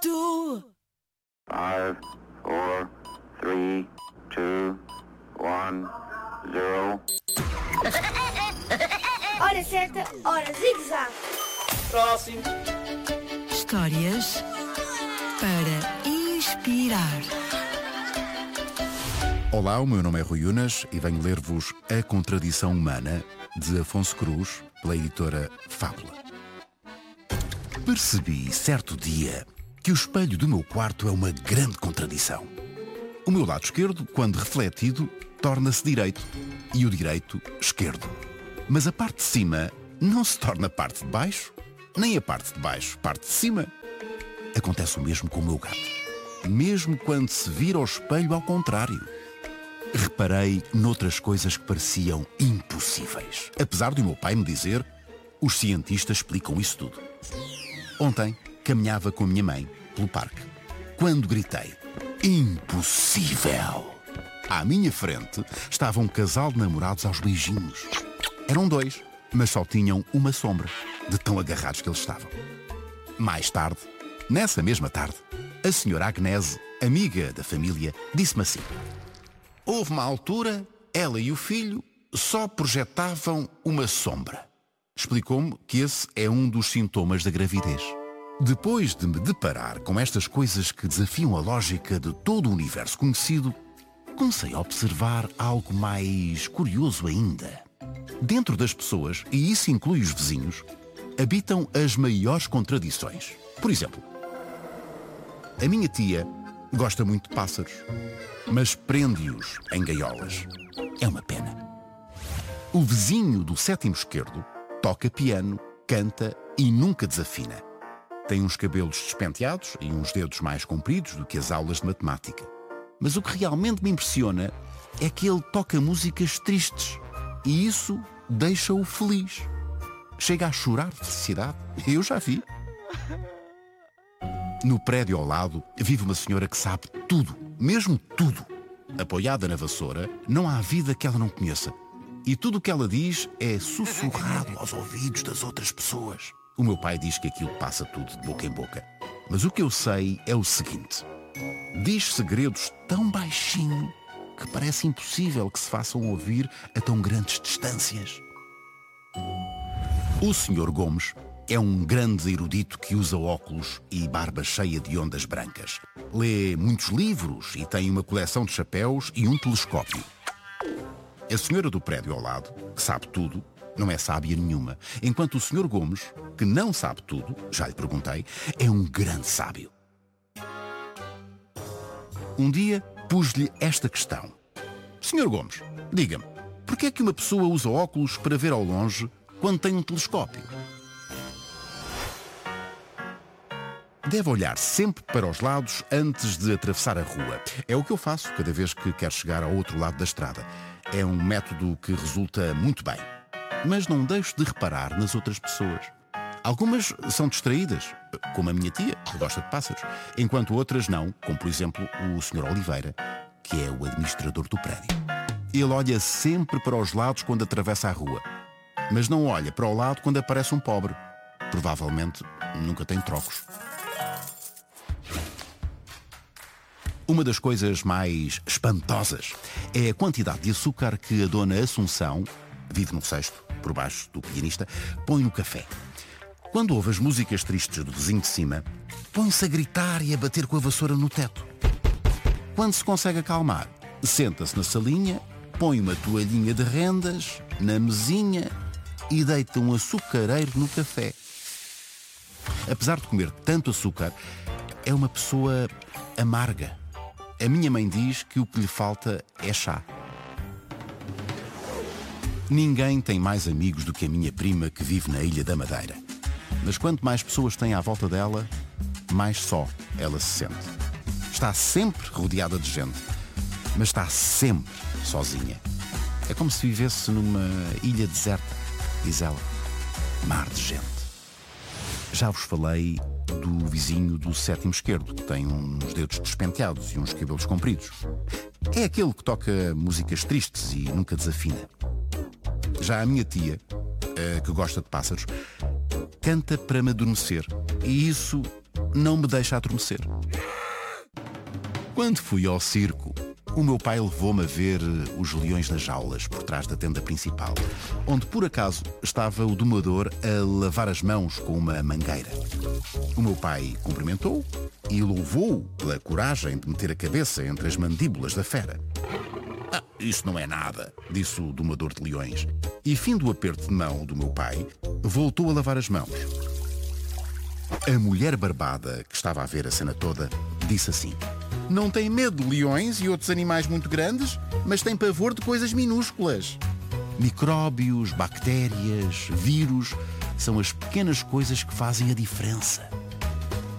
tu. 5, 4, 3, 2, 1, 0. Hora certa, hora zigue-zague. Próximo. Histórias para inspirar. Olá, o meu nome é Rui Unas e venho ler-vos A Contradição Humana, de Afonso Cruz, pela editora Fábula. Percebi, certo dia, que o espelho do meu quarto é uma grande contradição. O meu lado esquerdo, quando refletido, torna-se direito e o direito, esquerdo. Mas a parte de cima não se torna parte de baixo, nem a parte de baixo, parte de cima. Acontece o mesmo com o meu gato. Mesmo quando se vira ao espelho ao contrário. Reparei noutras coisas que pareciam impossíveis. Apesar do meu pai me dizer, os cientistas explicam isso tudo. Ontem, caminhava com a minha mãe pelo parque, quando gritei, impossível! À minha frente estava um casal de namorados aos beijinhos. Eram dois, mas só tinham uma sombra, de tão agarrados que eles estavam. Mais tarde, nessa mesma tarde, a senhora Agnese, amiga da família, disse-me assim: houve uma altura, ela e o filho só projetavam uma sombra. Explicou-me que esse é um dos sintomas da gravidez. Depois de me deparar com estas coisas que desafiam a lógica de todo o universo conhecido, comecei a observar algo mais curioso ainda. Dentro das pessoas, e isso inclui os vizinhos, habitam as maiores contradições. Por exemplo, a minha tia gosta muito de pássaros, mas prende-os em gaiolas. É uma pena. O vizinho do sétimo esquerdo toca piano, canta e nunca desafina. Tem uns cabelos despenteados e uns dedos mais compridos do que as aulas de matemática. Mas o que realmente me impressiona é que ele toca músicas tristes e isso deixa-o feliz. Chega a chorar de felicidade. Eu já vi. No prédio ao lado vive uma senhora que sabe tudo, mesmo tudo. Apoiada na vassoura, não há vida que ela não conheça. E tudo o que ela diz é sussurrado aos ouvidos das outras pessoas. O meu pai diz que aquilo passa tudo de boca em boca. Mas o que eu sei é o seguinte: diz segredos tão baixinho que parece impossível que se façam ouvir a tão grandes distâncias. O Sr. Gomes é um grande erudito que usa óculos e barba cheia de ondas brancas. Lê muitos livros e tem uma coleção de chapéus e um telescópio. A senhora do prédio ao lado, que sabe tudo, não é sábia nenhuma, enquanto o Sr. Gomes, que não sabe tudo, já lhe perguntei, é um grande sábio. Um dia pus-lhe esta questão: Sr. Gomes, diga-me, por que é que uma pessoa usa óculos para ver ao longe quando tem um telescópio? Deve olhar sempre para os lados antes de atravessar a rua. É o que eu faço cada vez que quero chegar ao outro lado da estrada. É um método que resulta muito bem. Mas não deixo de reparar nas outras pessoas. Algumas são distraídas, como a minha tia, que gosta de pássaros, enquanto outras não, como por exemplo o Sr. Oliveira, que é o administrador do prédio. Ele olha sempre para os lados quando atravessa a rua, mas não olha para o lado quando aparece um pobre. Provavelmente nunca tem trocos. Uma das coisas mais espantosas é a quantidade de açúcar que a dona Assunção, vive no cesto, por baixo do pianista, põe no café. Quando ouve as músicas tristes do vizinho de cima, põe-se a gritar e a bater com a vassoura no teto. Quando se consegue acalmar, senta-se na salinha, põe uma toalhinha de rendas na mesinha e deita um açucareiro no café. Apesar de comer tanto açúcar, é uma pessoa amarga. A minha mãe diz que o que lhe falta é chá. Ninguém tem mais amigos do que a minha prima que vive na Ilha da Madeira. Mas quanto mais pessoas tem à volta dela, mais só ela se sente. Está sempre rodeada de gente, mas está sempre sozinha. É como se vivesse numa ilha deserta, diz ela. Mar de gente. Já vos falei do vizinho do sétimo esquerdo, que tem uns dedos despenteados e uns cabelos compridos. É aquele que toca músicas tristes e nunca desafina. Já a minha tia, que gosta de pássaros, canta para me adormecer. E isso não me deixa adormecer. Quando fui ao circo, o meu pai levou-me a ver os leões nas jaulas, por trás da tenda principal, onde por acaso estava o domador a lavar as mãos com uma mangueira. O meu pai cumprimentou-o e louvou-o pela coragem de meter a cabeça entre as mandíbulas da fera. Isso não é nada, disse o domador de leões. E, fim do aperto de mão do meu pai, voltou a lavar as mãos. A mulher barbada, que estava a ver a cena toda, disse assim: não tem medo de leões e outros animais muito grandes, mas tem pavor de coisas minúsculas. Micróbios, bactérias, vírus, são as pequenas coisas que fazem a diferença.